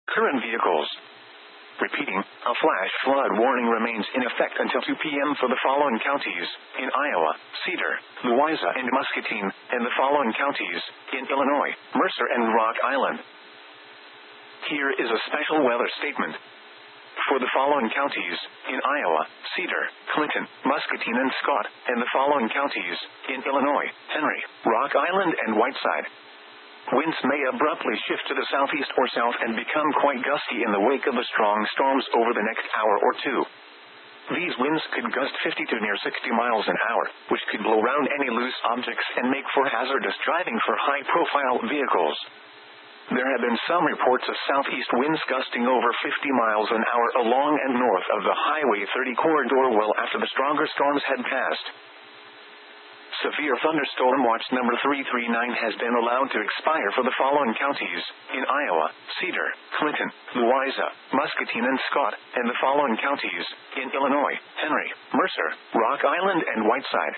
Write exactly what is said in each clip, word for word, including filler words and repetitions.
Current vehicles. Repeating, a flash flood warning remains in effect until two p.m. for the following counties, in Iowa, Cedar, Louisa and Muscatine, and the following counties, in Illinois, Mercer and Rock Island. Here is a special weather statement. For the following counties, in Iowa, Cedar, Clinton, Muscatine and Scott, and the following counties, in Illinois, Henry, Rock Island and Whiteside. Winds may abruptly shift to the southeast or south and become quite gusty in the wake of the strong storms over the next hour or two. These winds could gust fifty to near sixty miles an hour, which could blow around any loose objects and make for hazardous driving for high-profile vehicles. There have been some reports of southeast winds gusting over fifty miles an hour along and north of the Highway thirty corridor well after the stronger storms had passed. Severe thunderstorm watch number three three nine has been allowed to expire for the following counties, in Iowa, Cedar, Clinton, Louisa, Muscatine and Scott, and the following counties, in Illinois, Henry, Mercer, Rock Island and Whiteside.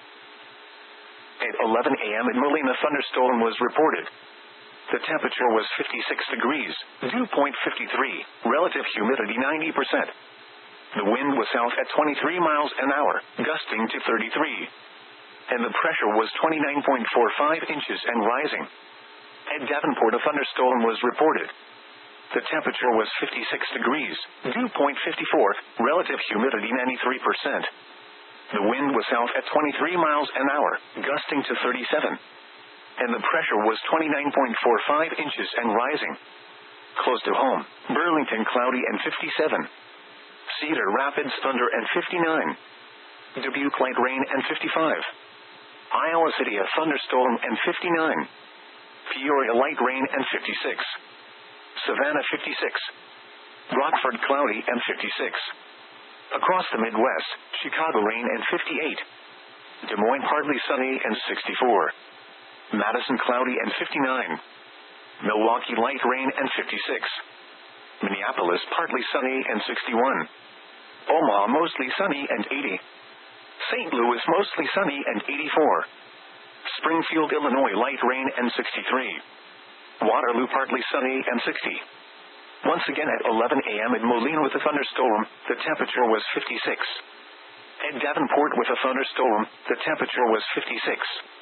At eleven a.m. in Moline a thunderstorm was reported. The temperature was fifty-six degrees, dew point fifty-three, relative humidity ninety percent. The wind was south at twenty-three miles an hour, gusting to thirty-three. And the pressure was twenty-nine point four five inches and rising. At Davenport a thunderstorm was reported. The temperature was fifty-six degrees, dew point fifty-four, relative humidity ninety-three percent. The wind was south at twenty-three miles an hour, gusting to thirty-seven. And the pressure was twenty-nine point four five inches and rising. Close to home, Burlington cloudy and fifty-seven. Cedar Rapids thunder and fifty-nine. Dubuque light rain and fifty-five. Iowa City a thunderstorm and fifty-nine. Peoria light rain and fifty-six. Savannah fifty-six. Rockford cloudy and fifty-six. Across the Midwest, Chicago rain and fifty-eight. Des Moines partly sunny and sixty-four. Madison cloudy and fifty-nine. Milwaukee light rain and fifty-six. Minneapolis partly sunny and sixty-one. Omaha mostly sunny and eighty. Saint Louis mostly sunny and eighty-four. Springfield, Illinois light rain and sixty-three. Waterloo partly sunny and sixty. Once again at eleven a.m. in Moline with a thunderstorm, the temperature was fifty-six. At Davenport with a thunderstorm, the temperature was fifty-six.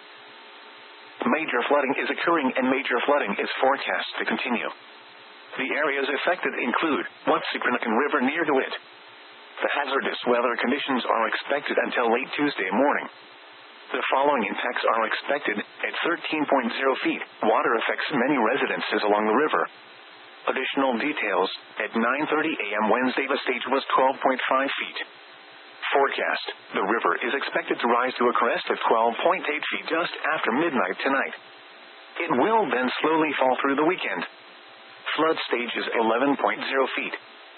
Major flooding is occurring and major flooding is forecast to continue. The areas affected include Watsupanakan River near DeWitt. The hazardous weather conditions are expected until late Tuesday morning. The following impacts are expected. At thirteen point zero feet, water affects many residences along the river. Additional details, at nine thirty a.m. Wednesday the stage was twelve point five feet. Forecast, the river is expected to rise to a crest of twelve point eight feet just after midnight tonight. It will then slowly fall through the weekend. Flood stage is eleven point zero feet.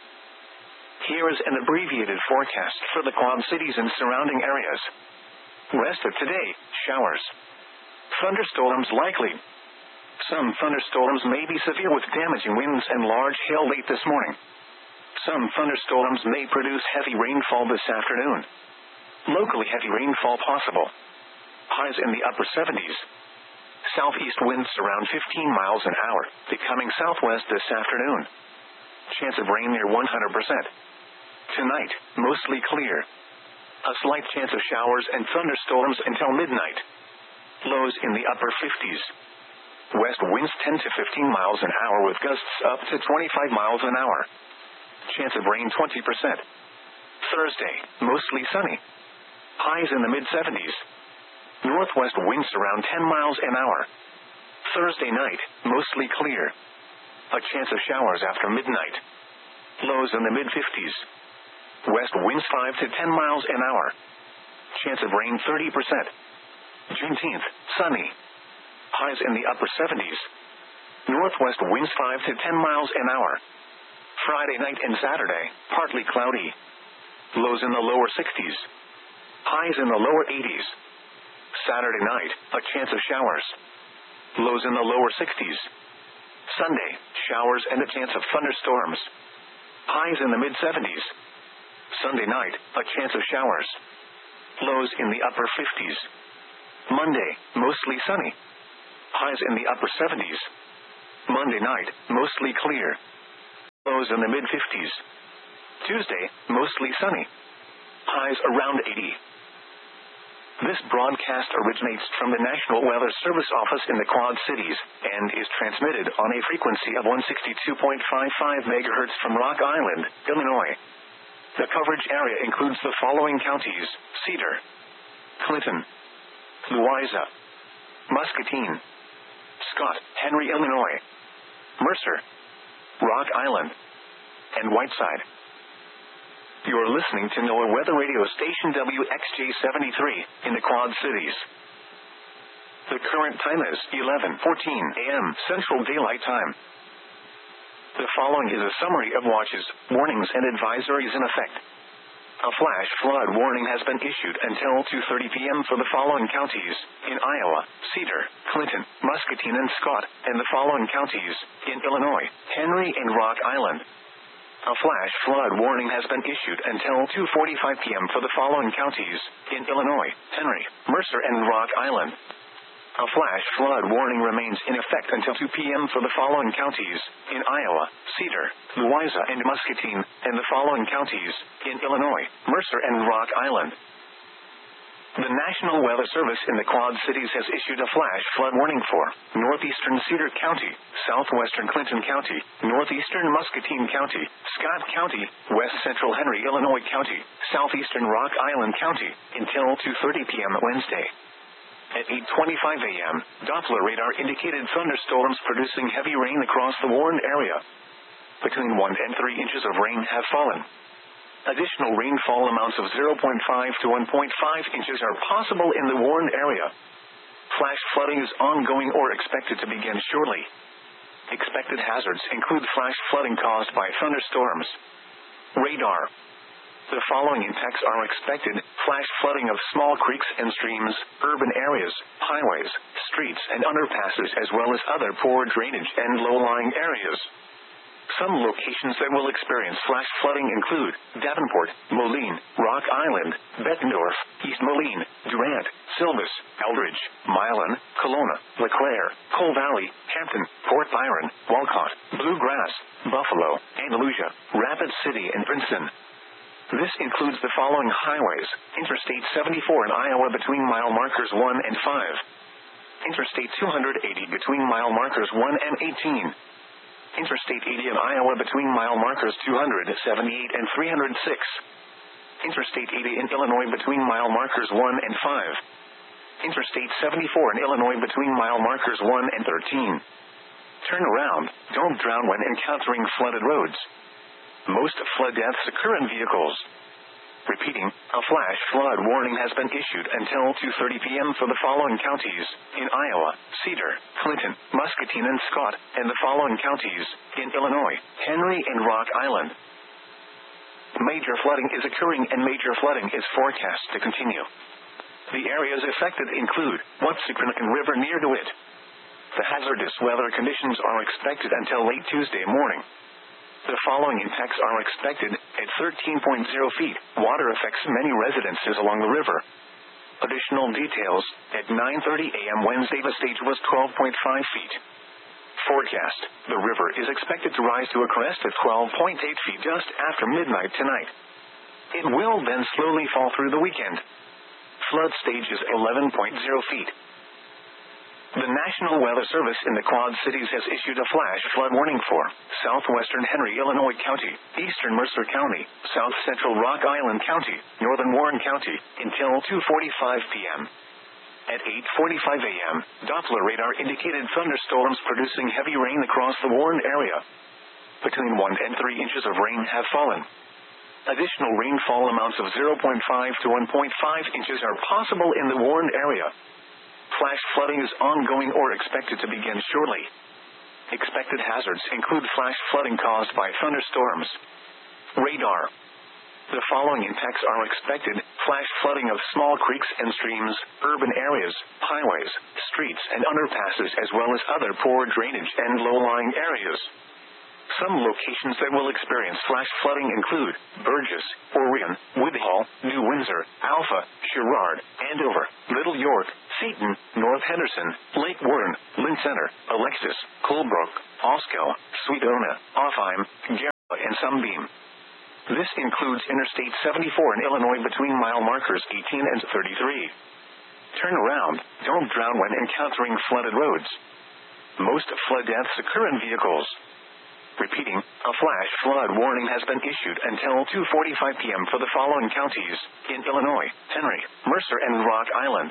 Here is an abbreviated forecast for the Quad Cities and surrounding areas. Rest of today, showers. Thunderstorms likely. Some thunderstorms may be severe with damaging winds and large hail late this morning. Some thunderstorms may produce heavy rainfall this afternoon. Locally heavy rainfall possible. Highs in the upper seventies. Southeast winds around fifteen miles an hour, becoming southwest this afternoon. Chance of rain near one hundred percent. Tonight, mostly clear. A slight chance of showers and thunderstorms until midnight. Lows in the upper fifties. West winds ten to fifteen miles an hour with gusts up to twenty-five miles an hour. Chance of rain twenty percent. Thursday, mostly sunny. Highs in the mid seventies. Northwest winds around ten miles an hour. Thursday night, mostly clear. A chance of showers after midnight. Lows in the mid fifties. West winds five to ten miles an hour. Chance of rain thirty percent. Juneteenth, sunny. Highs in the upper seventies. Northwest winds five to ten miles an hour. Friday night and Saturday, partly cloudy. Lows in the lower sixties. Highs in the lower eighties. Saturday night, a chance of showers. Lows in the lower sixties. Sunday, showers and a chance of thunderstorms. Highs in the mid seventies. Sunday night, a chance of showers. Lows in the upper fifties. Monday, mostly sunny. Highs in the upper seventies. Monday night, mostly clear. Lows in the mid fifties. Tuesday, mostly sunny. Highs around eighty. This broadcast originates from the National Weather Service office in the Quad Cities, and is transmitted on a frequency of one sixty-two point five five megahertz from Rock Island, Illinois. The coverage area includes the following counties: Cedar, Clinton, Louisa, Muscatine, Scott, Henry, Illinois, Mercer, Rock Island, and Whiteside. You are listening to NOAA Weather Radio Station W X J seventy-three in the Quad Cities. The current time is eleven fourteen a m Central Daylight Time. The following is a summary of watches, warnings, and advisories in effect. A flash flood warning has been issued until two thirty p m for the following counties: in Iowa, Cedar, Clinton, Muscatine, and Scott, and the following counties: in Illinois, Henry and Rock Island. A flash flood warning has been issued until two forty-five p m for the following counties: in Illinois, Henry, Mercer, and Rock Island. A flash flood warning remains in effect until two p m for the following counties: in Iowa, Cedar, Louisa, and Muscatine, and the following counties: in Illinois, Mercer, and Rock Island. The National Weather Service in the Quad Cities has issued a flash flood warning for northeastern Cedar County, southwestern Clinton County, northeastern Muscatine County, Scott County, west central Henry, Illinois County, southeastern Rock Island County, until two thirty p m Wednesday. At eight twenty-five a m, Doppler radar indicated thunderstorms producing heavy rain across the warned area. Between one and three inches of rain have fallen. Additional rainfall amounts of zero point five to one point five inches are possible in the warned area. Flash flooding is ongoing or expected to begin shortly. Expected hazards include flash flooding caused by thunderstorms. Radar. The following impacts are expected: flash flooding of small creeks and streams, urban areas, highways, streets, and underpasses, as well as other poor drainage and low-lying areas. Some locations that will experience flash flooding include Davenport, Moline, Rock Island, Bettendorf, East Moline, Durant, Silvis, Eldridge, Milan, Kelowna, LeClaire, Cole Valley, Hampton, Port Byron, Walcott, Bluegrass, Buffalo, Andalusia, Rapid City, and Princeton. This includes the following highways: Interstate seventy-four in Iowa between mile markers one and five. Interstate two eighty between mile markers one and eighteen. Interstate eighty in Iowa between mile markers two seventy-eight and three oh six. Interstate eighty in Illinois between mile markers one and five. Interstate seventy-four in Illinois between mile markers one and thirteen. Turn around. Don't drown when encountering flooded roads. Most flood deaths occur in vehicles. Repeating, a flash flood warning has been issued until two thirty p m for the following counties: in Iowa, Cedar, Clinton, Muscatine, and Scott, and the following counties: in Illinois, Henry, and Rock Island. Major flooding is occurring, and major flooding is forecast to continue. The areas affected include Watsicranakan River near DeWitt. The hazardous weather conditions are expected until late Tuesday morning. The following impacts are expected: at thirteen point zero feet, water affects many residences along the river. Additional details: at nine thirty a m Wednesday the stage was twelve point five feet. Forecast: the river is expected to rise to a crest of twelve point eight feet just after midnight tonight. It will then slowly fall through the weekend. Flood stage is eleven point zero feet. The National Weather Service in the Quad Cities has issued a flash flood warning for southwestern Henry, Illinois County, eastern Mercer County, south central Rock Island County, northern Warren County, until two forty-five p m At eight forty-five a m, Doppler radar indicated thunderstorms producing heavy rain across the warned area. Between one and three inches of rain have fallen. Additional rainfall amounts of zero point five to one point five inches are possible in the warned area. Flash flooding is ongoing or expected to begin shortly. Expected hazards include flash flooding caused by thunderstorms. Radar. The following impacts are expected: flash flooding of small creeks and streams, urban areas, highways, streets, and underpasses, as well as other poor drainage and low-lying areas. Some locations that will experience flash flooding include Burgess, Orion, Woodhull, New Windsor, Alpha, Sherrard, Andover, Little York, Seton, North Henderson, Lake Warren, Lynn Center, Alexis, Colebrook, Osco, Sweetona, Offheim, Garrett, and Sunbeam. This includes Interstate seventy-four in Illinois between mile markers eighteen and thirty-three. Turn around, don't drown when encountering flooded roads. Most flood deaths occur in vehicles. Repeating, a flash flood warning has been issued until two forty-five p.m. for the following counties, in Illinois, Henry, Mercer, and Rock Island.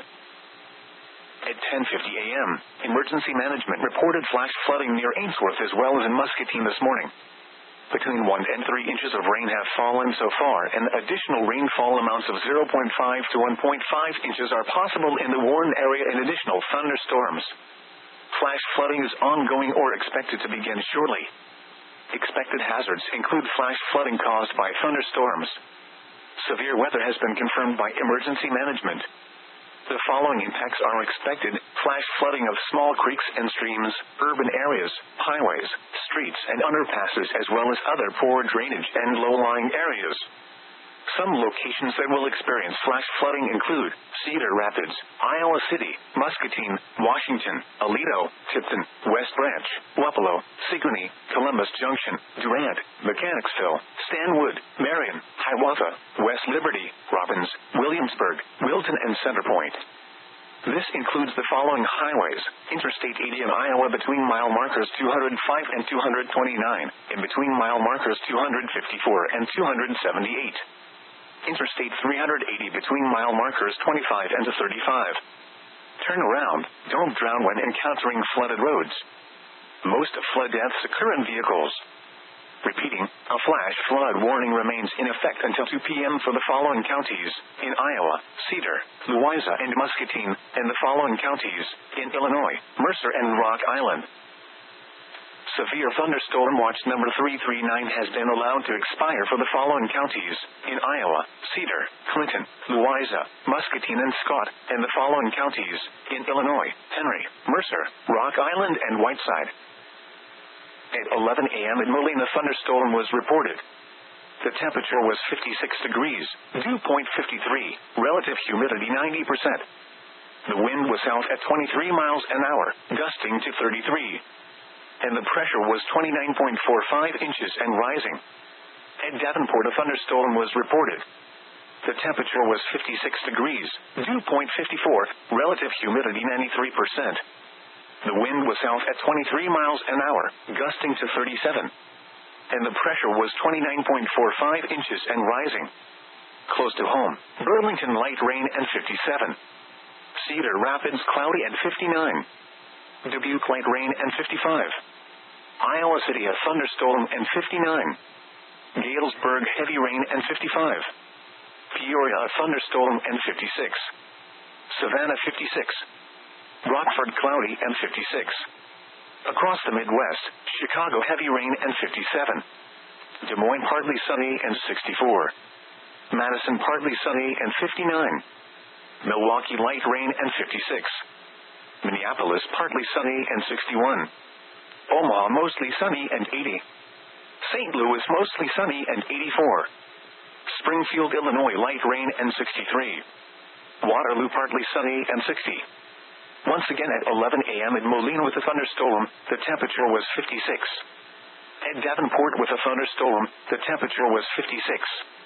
At ten fifty a.m., emergency management reported flash flooding near Ainsworth as well as in Muscatine this morning. Between one and three inches of rain have fallen so far, and additional rainfall amounts of zero point five to one point five inches are possible in the Warren area in additional thunderstorms. Flash flooding is ongoing or expected to begin shortly. Expected hazards include flash flooding caused by thunderstorms. Severe weather has been confirmed by emergency management. The following impacts are expected: flash flooding of small creeks and streams, urban areas, highways, streets and underpasses, as well as other poor drainage and low-lying areas. Some locations that will experience flash flooding include Cedar Rapids, Iowa City, Muscatine, Washington, Aledo, Tipton, West Branch, Wapello, Sigourney, Columbus Junction, Durant, Mechanicsville, Stanwood, Marion, Hiawatha, West Liberty, Robbins, Williamsburg, Wilton, and Centerpoint. This includes the following highways: Interstate eighty in Iowa between mile markers two hundred five and two hundred twenty-nine, and between mile markers two hundred fifty-four and two hundred seventy-eight. Interstate three hundred eighty between mile markers twenty-five and thirty-five. Turn around, don't drown when encountering flooded roads. Most flood deaths occur in vehicles. Repeating, a flash flood warning remains in effect until two p.m. for the following counties, in Iowa, Cedar, Louisa, and Muscatine, and the following counties, in Illinois, Mercer, and Rock Island. Severe thunderstorm watch number three three nine has been allowed to expire for the following counties, in Iowa, Cedar, Clinton, Louisa, Muscatine, and Scott, and the following counties, in Illinois, Henry, Mercer, Rock Island, and Whiteside. At eleven a.m. in Moline, a thunderstorm was reported. The temperature was fifty-six degrees, dew point fifty-three, relative humidity ninety percent. The wind was south at twenty-three miles an hour, gusting to thirty-three. And the pressure was twenty-nine point four five inches and rising. At Davenport, a thunderstorm was reported. The temperature was fifty-six degrees, dew point fifty-four, relative humidity ninety-three percent. The wind was south at twenty-three miles an hour, gusting to thirty-seven. And the pressure was twenty-nine point four five inches and rising. Close to home, Burlington light rain and fifty-seven. Cedar Rapids cloudy and fifty-nine. Dubuque light rain and fifty-five. Iowa City a thunderstorm and fifty-nine. Galesburg heavy rain and fifty-five. Peoria a thunderstorm and fifty-six. Savannah fifty-six. Rockford cloudy and fifty-six. Across the Midwest, Chicago heavy rain and fifty-seven. Des Moines partly sunny and sixty-four. Madison partly sunny and fifty-nine. Milwaukee light rain and fifty-six. Minneapolis partly sunny and sixty-one. Omaha mostly sunny and eighty. Saint Louis mostly sunny and eighty-four. Springfield, Illinois light rain and sixty-three. Waterloo partly sunny and sixty. Once again at eleven a.m. in Moline with a thunderstorm, the temperature was fifty-six. At Davenport with a thunderstorm, the temperature was fifty-six.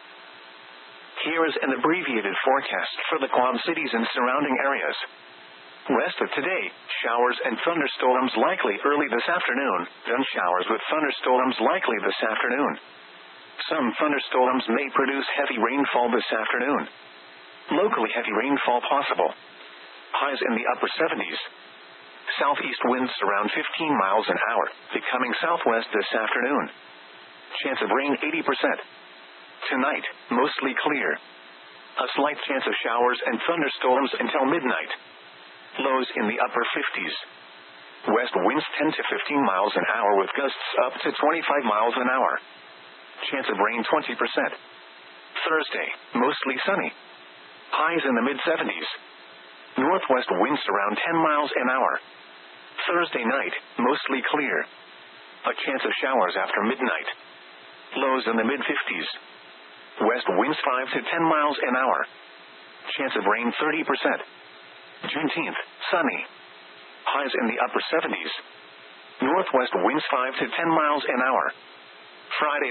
Here is an abbreviated forecast for the Quad Cities and surrounding areas. Rest of today, showers and thunderstorms likely early this afternoon, then showers with thunderstorms likely this afternoon. Some thunderstorms may produce heavy rainfall this afternoon. Locally heavy rainfall possible. Highs in the upper seventies. Southeast winds around fifteen miles an hour, becoming southwest this afternoon. Chance of rain eighty percent. Tonight, mostly clear. A slight chance of showers and thunderstorms until midnight. Lows in the upper fifties. West winds ten to fifteen miles an hour with gusts up to twenty-five miles an hour. Chance of rain twenty percent. Thursday, mostly sunny. Highs in the mid seventies. Northwest winds around ten miles an hour. Thursday night, mostly clear. A chance of showers after midnight. Lows in the mid fifties. West winds five to ten miles an hour. Chance of rain thirty percent. Juneteenth, sunny. Highs in the upper seventies. Northwest winds five to ten miles an hour. Friday